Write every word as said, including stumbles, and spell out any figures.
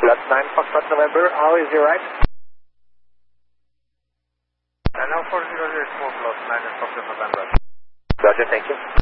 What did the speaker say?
That's nine Foxtrot November. How is your right? Hello, four zero zero four plus nine Foxtrot November. Roger, thank you.